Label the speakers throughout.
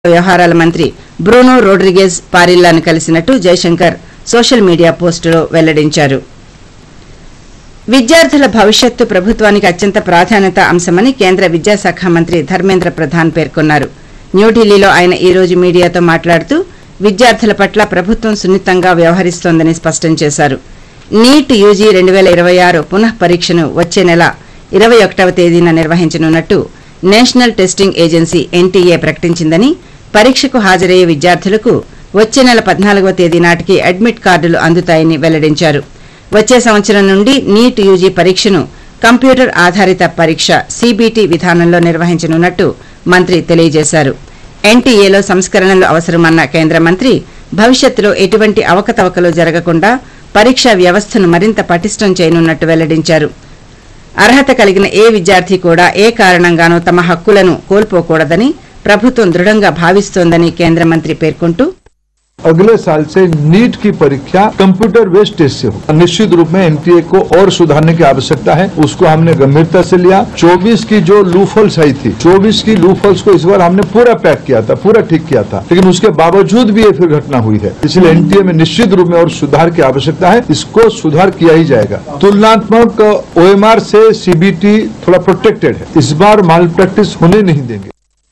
Speaker 1: వ్యవహారాల మంత్రి బ్రూనో రోడ్రిగేజ్ పారిల్లాను కలిసినట్టు జైశంకర్ సోషల్ మీడియా పోస్టులో వెల్లడించారు. విద్యార్థుల భవిష్యత్తు ప్రభుత్వానికి అత్యంత ప్రాధాన్యత అంశమని కేంద్ర విద్యాశాఖ మంత్రి ధర్మేంద్ర ప్రధాన్ పేర్కొన్నారు. న్యూఢిల్లీలో ఆయన ఈ రోజు మీడియాతో మాట్లాడుతూ విద్యార్థుల పట్ల ప్రభుత్వం సున్నితంగా వ్యవహరిస్తోందని స్పష్టం చేశారు. నీట్ యూజీ 2026 పునః పరీక్షను వచ్చే నెల 21వ తేదీన నిర్వహించనున్నట్టు నేషనల్ టెస్టింగ్ ఏజెన్సీ ఎన్టీఏ ప్రకటించిందని, పరీక్షకు హాజరయ్యే విద్యార్థులకు వచ్చే నెల 14వ తేదీ నాటికి అడ్మిట్ కార్డులు అందుతాయని వెల్లడించారు. వచ్చే సంవత్సరం నుండి నీట్ యూజీ పరీక్షను కంప్యూటర్ ఆధారిత పరీక్ష సీబీటీ విధానంలో నిర్వహించనున్నట్టు మంత్రి తెలియజేశారు. ఎన్టీఏలో సంస్కరణలు అవసరమన్న కేంద్ర మంత్రి భవిష్యత్తులో ఎటువంటి అవకతవకలు జరగకుండా పరీక్షా వ్యవస్థను మరింత పటిష్టం చేయనున్నట్టు వెల్లడించారు. అర్హత కలిగిన ఏ విద్యార్థి కూడా ఏ కారణంగానూ తమ హక్కులను కోల్పోకూడదని ప్రభుత్వం దృఢంగా భావిస్తోందని కేంద్ర మంత్రి పేర్కొంటూ
Speaker 2: अगले साल से नीट की परीक्षा कंप्यूटर बेस्ड टेस्ट से हो। निश्चित रूप में एनटीए को और सुधारने की आवश्यकता है, उसको हमने गंभीरता से लिया। 24 की जो लूफॉल्स आई थी, 24 की लूफॉल्स को इस बार हमने पूरा पैक किया था, पूरा ठीक किया था, लेकिन उसके बावजूद भी ये फिर घटना हुई है। इसलिए एनटीए में निश्चित रूप में और सुधार की आवश्यकता है, इसको सुधार किया ही जाएगा। तुलनात्मक ओएमआर से सीबीटी थोड़ा प्रोटेक्टेड है, इस बार माल प्रैक्टिस होने नहीं देंगे।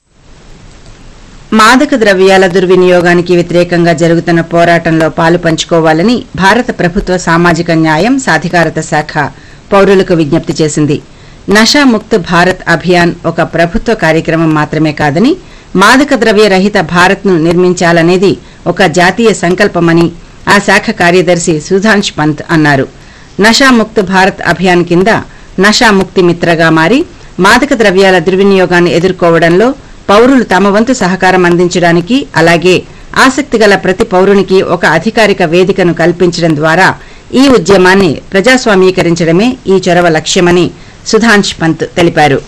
Speaker 1: మాదక ద్రవ్యాల దుర్వినియోగానికి వ్యతిరేకంగా జరుగుతున్న పోరాటంలో పాలు పంచుకోవాలని భారత ప్రభుత్వ సామాజిక న్యాయం సాధికారత శాఖ పౌరులకు విజ్ఞప్తి చేసింది. నషాముక్త్ భారత్ అభియాన్ ఒక ప్రభుత్వ కార్యక్రమం మాత్రమే కాదని, మాదక ద్రవ్య రహిత భారత్ను నిర్మించాలనేది ఒక జాతీయ సంకల్పమని ఆ శాఖ కార్యదర్శి సుధాంష్ పంత్ అన్నారు. నషాముక్త్ భారత్ అభియాన్ కింద నషాముక్తి మిత్రగా మారి మాదక ద్రవ్యాల దుర్వినియోగాన్ని ఎదుర్కోవడంలో పౌరులు తమ వంతు సహకారం అందించడానికి, అలాగే ఆసక్తిగల ప్రతి పౌరునికి ఒక అధికారిక వేదికను కల్పించడం ద్వారా ఈ ఉద్యమాన్ని ప్రజాస్వామీకరించడమే ఈ చొరవ లక్ష్యమని సుధాంష్ పంత్ తెలిపారు.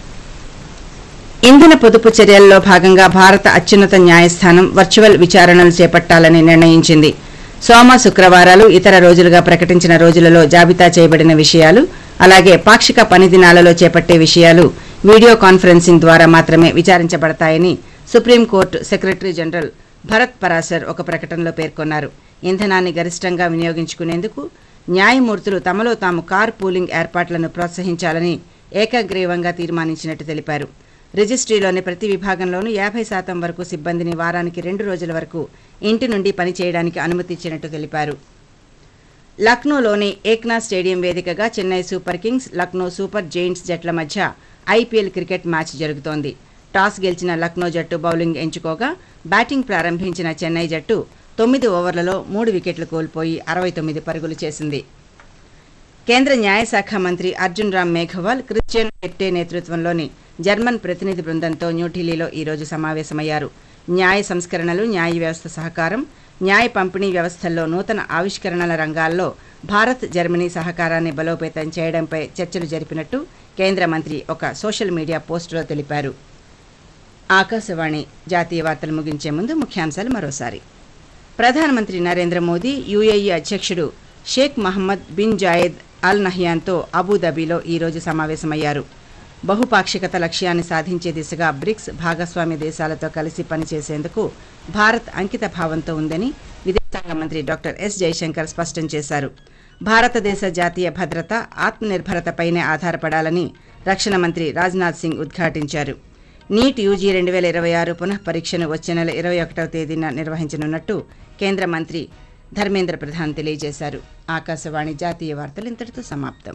Speaker 1: ఇంధన పొదుపు చర్యల్లో భాగంగా భారత అత్యున్నత న్యాయస్థానం వర్చువల్ విచారణలు చేపట్టాలని నిర్ణయించింది. సోమ, శుక్రవారాలు ఇతర రోజులుగా ప్రకటించిన రోజులలో జాబితా చేయబడిన విషయాలు, అలాగే పాక్షిక పని దినాలలో చేపట్టే విషయాలు వీడియో కాన్ఫరెన్సింగ్ ద్వారా మాత్రమే విచారించబడతాయని supreme court secretary general Bharat Parashar ఒక ప్రకటనలో పేర్కొన్నారు. ఇంధనాన్ని గరిష్టంగా వినియోగించుకునేందుకు న్యాయమూర్తులు తమలో తాము కార్ పూలింగ్ ఏర్పాట్లను ప్రోత్సహించాలని ఏకగ్రీవంగా తీర్మానించినట్టు తెలిపారు. రిజిస్ట్రీలోని ప్రతి విభాగంలోనూ 50% వరకు సిబ్బందిని వారానికి 2 రోజుల వరకు ఇంటి నుండి పనిచేయడానికి అనుమతించినట్టు తెలిపారు. లక్నోలోని ఏక్నాథ్ స్టేడియం వేదికగా Chennai super Kings, Lucknow super giants జట్ల మధ్య ఐపీఎల్ క్రికెట్ మ్యాచ్ జరుగుతోంది. టాస్ గెలిచిన లక్నో జట్టు బౌలింగ్ ఎంచుకోగా బ్యాటింగ్ ప్రారంభించిన చెన్నై జట్టు 9 ఓవర్లలో 3 వికెట్లు కోల్పోయి 69 పరుగులు చేసింది. కేంద్ర న్యాయశాఖ మంత్రి అర్జున్ రామ్ మేఘవాల్ క్రిస్టియన్ హెట్టే నేతృత్వంలోని జర్మన్ ప్రతినిధి బృందంతో న్యూఢిల్లీలో ఈ రోజు సమావేశమయ్యారు. న్యాయ సంస్కరణలు, న్యాయ వ్యవస్థ సహకారం, న్యాయ పంపిణీ వ్యవస్థల్లో నూతన ఆవిష్కరణల రంగాల్లో భారత్, జర్మనీ సహకారాన్ని బలోపేతం చేయడంపై చర్చలు జరిపినట్టు కేంద్ర మంత్రి ఒక సోషల్ మీడియా పోస్టులో తెలిపారు. ఆకాశవాణి జాతీయ వార్తలు ముగించే ముందు ముఖ్యాంశాలు మరోసారి. ప్రధానమంత్రి నరేంద్ర మోదీ యూఏఈ అధ్యక్షుడు షేక్ మహమ్మద్ బిన్ జాయెద్ అల్ నహ్యాన్తో అబుదాబిలో ఈ రోజు సమావేశమయ్యారు. బహుపాక్షికత లక్ష్యాన్ని సాధించే దిశగా బ్రిక్స్ భాగస్వామ్య దేశాలతో కలిసి పనిచేసేందుకు భారత్ అంకిత భావంతో ఉందని విదేశాంగ మంత్రి డాక్టర్ ఎస్ జైశంకర్ స్పష్టం చేశారు. భారతదేశ జాతీయ భద్రత ఆత్మనిర్భరతపైనే ఆధారపడాలని రక్షణ మంత్రి రాజ్నాథ్ సింగ్ ఉద్ఘాటించారు. నీట్ యూజీ 2026 పునః పరీక్షను వచ్చే నెల 21వ తేదీన నిర్వహించనున్నట్టు కేంద్ర మంత్రి ధర్మేంద్ర ప్రధాన్ తెలియజేశారు. ఆకాశవాణి జాతీయ వార్తలు ఇంతటితో సమాప్తం.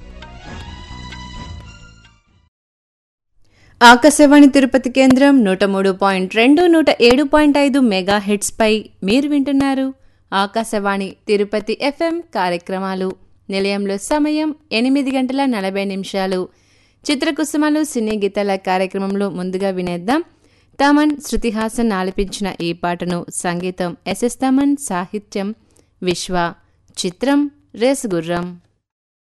Speaker 3: ఆకాశవాణి తిరుపతి కేంద్రం 103.2, 107.5 మెగా హెడ్స్ పై మీరు వింటున్నారు ఆకాశవాణి తిరుపతి ఎఫ్ఎం కార్యక్రమాలు. నిలయంలో సమయం 8:40. చిత్రకుసుమలు సినీ గీతాల కార్యక్రమంలో ముందుగా వినేద్దాం. తమన్, శృతి హాసన్ ఆలపించిన ఈ పాటను సంగీతం ఎస్ఎస్ తమన్, సాహిత్యం విశ్వ. చిత్రం రేసుగుర్రం.